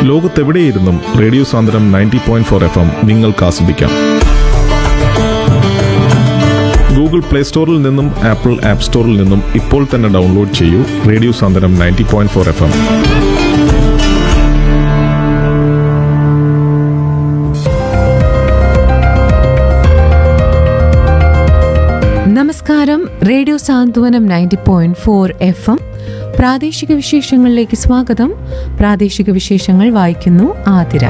ലോകത്തെവിടെയിരുന്നും radio Sandram 90.4 FM നിങ്ങൾക്ക് ആസ്വദിക്കാം. Google play സ്റ്റോറിൽ നിന്നും ആപ്പിൾ ആപ്പ് സ്റ്റോറിൽ നിന്നും ഇപ്പോൾ തന്നെ ഡൗൺലോഡ് ചെയ്യൂ റേഡിയോ സാന്ദ്രം 90.4 FM. നമസ്കാരം. റേഡിയോ സാന്ത്വനം 90.4 FM പ്രാദേശിക വിശേഷങ്ങളിലേക്ക് സ്വാഗതം. പ്രാദേശിക വിശേഷങ്ങൾ വായിക്കുന്നു ആതിര.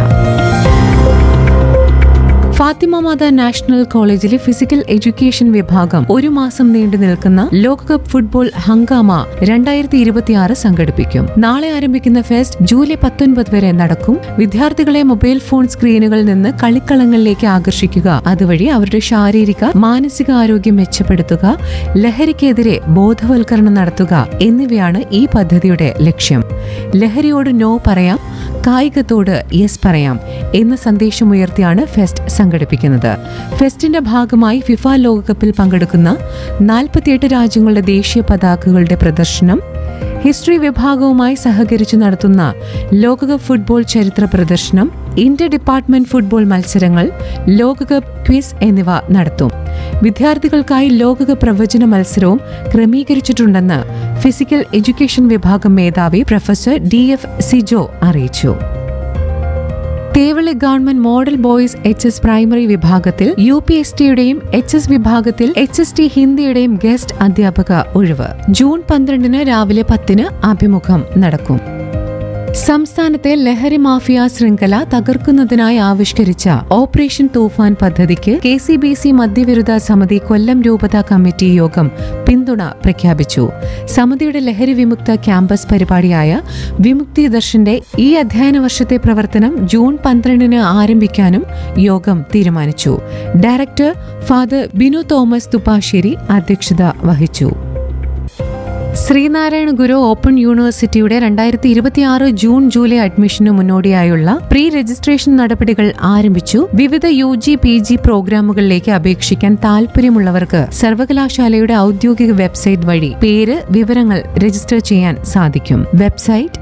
ഫാത്തിമ മാത നാഷണൽ കോളേജിലെ ഫിസിക്കൽ എഡ്യൂക്കേഷൻ വിഭാഗം ഒരു മാസം നീണ്ടു നിൽക്കുന്ന ലോകകപ്പ് ഫുട്ബോൾ ഹംഗാമ 2026 സംഘടിപ്പിക്കും. നാളെ ആരംഭിക്കുന്ന ഫെസ്റ്റ് ജൂലൈ 19 വരെ നടക്കും. വിദ്യാർത്ഥികളെ മൊബൈൽ ഫോൺ സ്ക്രീനുകളിൽ നിന്ന് കളിക്കളങ്ങളിലേക്ക് ആകർഷിക്കുക, അതുവഴി അവരുടെ ശാരീരിക മാനസിക ആരോഗ്യം മെച്ചപ്പെടുത്തുക, ലഹരിക്കെതിരെ ബോധവൽക്കരണം നടത്തുക എന്നിവയാണ് ഈ പദ്ധതിയുടെ ലക്ഷ്യം. ലഹരിയോട് നോ പറയാം, കായികത്തോട് യെസ് പറയാം എന്ന സന്ദേശമുയർത്തിയാണ് ഫെസ്റ്റ് സംഘടിപ്പിക്കുന്നത്. ഫെസ്റ്റിന്റെ ഭാഗമായി ഫിഫ ലോകകപ്പിൽ പങ്കെടുക്കുന്ന 48 രാജ്യങ്ങളുടെ ദേശീയ പതാകകളുടെ പ്രദർശനം, ഹിസ്റ്ററി വിഭാഗവുമായി സഹകരിച്ചു നടത്തുന്ന ലോകകപ്പ് ഫുട്ബോൾ ചരിത്ര പ്രദർശനം, ഇന്റർ ഡിപ്പാർട്ട്മെന്റ് ഫുട്ബോൾ മത്സരങ്ങൾ, ലോകകപ്പ് ക്വിസ് എന്നിവ നടത്തും. വിദ്യാർത്ഥികൾക്കായി ലോകകപ്പ് പ്രവചന മത്സരവും ക്രമീകരിച്ചിട്ടുണ്ടെന്ന് ഫിസിക്കൽ എഡ്യൂക്കേഷൻ വിഭാഗം മേധാവി പ്രൊഫസർ DF സിജോ അറിയിച്ചു. Thevally government model boys HS primary വിഭാഗത്തിൽ UPSTയുടെയും HS വിഭാഗത്തിൽ HST ഹിന്ദിയുടെയും ഗസ്റ്റ് അധ്യാപക ഒഴിവ്. ജൂൺ 12 രാവിലെ 10 അഭിമുഖം നടക്കും. സംസ്ഥാനത്തെ ലഹരി മാഫിയ ശൃംഖല തകർക്കുന്നതിനായി ആവിഷ്കരിച്ച ഓപ്പറേഷൻ തൂഫാൻ പദ്ധതിക്ക് KCBC മദ്യവിരുദ്ധ സമിതി കൊല്ലം രൂപത കമ്മിറ്റി യോഗം പിന്തുണ പ്രഖ്യാപിച്ചു. സമിതിയുടെ ലഹരി വിമുക്ത ക്യാമ്പസ് പരിപാടിയായ വിമുക്തി ദർശന്റെ ഈ അധ്യയന വർഷത്തെ പ്രവർത്തനം ജൂൺ 12 ആരംഭിക്കാനും യോഗം തീരുമാനിച്ചു. Director father Binu Thomas Thuppassery അധ്യക്ഷത വഹിച്ചു. ശ്രീനാരായണ ഗുരു ഓപ്പൺ യൂണിവേഴ്സിറ്റിയുടെ 2026 ജൂൺ ജൂലൈ അഡ്മിഷന് മുന്നോടിയായുള്ള പ്രീ രജിസ്ട്രേഷൻ നടപടികൾ ആരംഭിച്ചു. വിവിധ UG PG പ്രോഗ്രാമുകളിലേക്ക് അപേക്ഷിക്കാൻ താൽപര്യമുള്ളവർക്ക് സർവകലാശാലയുടെ ഔദ്യോഗിക വെബ്സൈറ്റ് വഴി പേര്, വിവരങ്ങൾ രജിസ്റ്റർ ചെയ്യാൻ സാധിക്കും. Website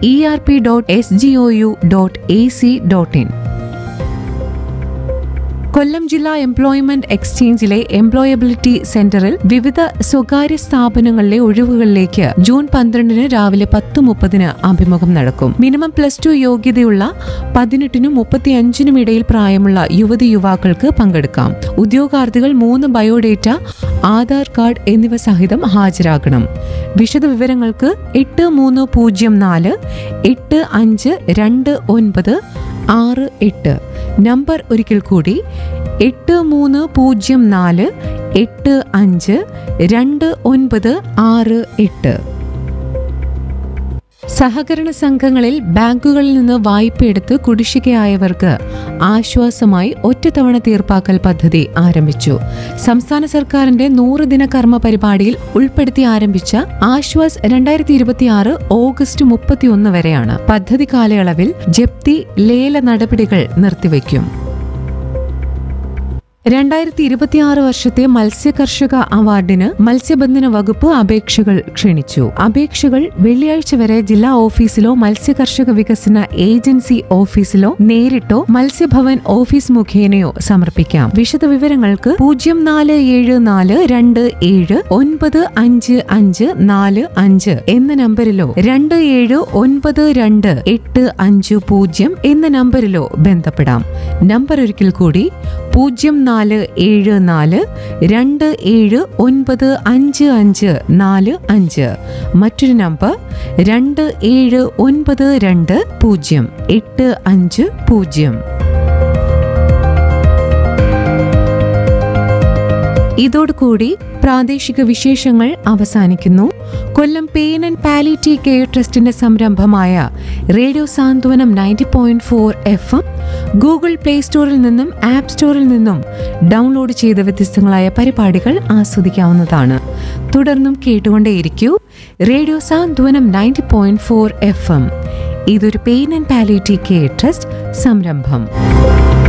erp.sgou.ac.in. കൊല്ലം ജില്ലാ എംപ്ലോയ്മെന്റ് എക്സ്ചേഞ്ചിലെ എംപ്ലോയബിലിറ്റി സെന്ററിൽ വിവിധ സ്വകാര്യ സ്ഥാപനങ്ങളിലെ ഒഴിവുകളിലേക്ക് ജൂൺ 12 രാവിലെ 10:30 അഭിമുഖം നടക്കും. മിനിമം +2 യോഗ്യതയുള്ള 18-നും 35-നും ഇടയിൽ പ്രായമുള്ള യുവതി യുവാക്കൾക്ക് പങ്കെടുക്കാം. ഉദ്യോഗാർത്ഥികൾ 3 ബയോഡേറ്റ, ആധാർ കാർഡ് എന്നിവ സഹിതം ഹാജരാകണം. വിശദ വിവരങ്ങൾക്ക് 8304 852968. നമ്പർ ഒരിക്കൽ കൂടി 8304 852968. സഹകരണ സംഘങ്ങളിൽ ബാങ്കുകളിൽ നിന്ന് വായ്പയെടുത്ത് കുടിശ്ശികയായവർക്ക് ആശ്വാസമായി ഒറ്റത്തവണ തീർപ്പാക്കൽ പദ്ധതി ആരംഭിച്ചു. സംസ്ഥാന സർക്കാരിന്റെ 100 ദിന കർമ്മ പരിപാടിയിൽ ഉൾപ്പെടുത്തി ആരംഭിച്ച ആശ്വാസ് 2026 ഓഗസ്റ്റ് 31 വരെയാണ്. പദ്ധതി കാലയളവിൽ ജപ്തി, ലേല നടപടികൾ നിർത്തിവെക്കും. 2026 വർഷത്തെ മത്സ്യകർഷക അവാർഡിന് മത്സ്യബന്ധന വകുപ്പ് അപേക്ഷകൾ ക്ഷണിച്ചു. അപേക്ഷകൾ വെള്ളിയാഴ്ച വരെ ജില്ലാ ഓഫീസിലോ മത്സ്യകർഷക വികസന ഏജൻസി ഓഫീസിലോ നേരിട്ടോ മത്സ്യഭവൻ ഓഫീസ് മുഖേനയോ സമർപ്പിക്കാം. വിശദ വിവരങ്ങൾക്ക് 047427955545 എന്ന നമ്പറിലോ 27928550 എന്ന നമ്പറിലോ ബന്ധപ്പെടാം. നമ്പർ ഒരിക്കൽ കൂടി 047427955545. മറ്റൊരു നമ്പർ 27920850. ഇതോടുകൂടി പ്രാദേശിക വിശേഷങ്ങൾ അവസാനിക്കുന്നു. കൊല്ലം പെയിൻ ആൻഡ് പാലിയേറ്റീവ് കെയർ ട്രസ്റ്റിന്റെ സംരംഭമായ റേഡിയോ സാന്ത്വനം 90.4 FM ഗൂഗിൾ പ്ലേ സ്റ്റോറിൽ നിന്നും ആപ്പ് സ്റ്റോറിൽ നിന്നും ഡൗൺലോഡ് ചെയ്ത വ്യത്യസ്തങ്ങളായ പരിപാടികൾ ആസ്വദിക്കാവുന്നതാണ്. തുടർന്നും കേട്ടുകൊണ്ടേയിരിക്കൂ റേഡിയോ സാന്ത്വനം 90.4 FM. ഇതൊരു pain and palliative care trust സംരംഭം.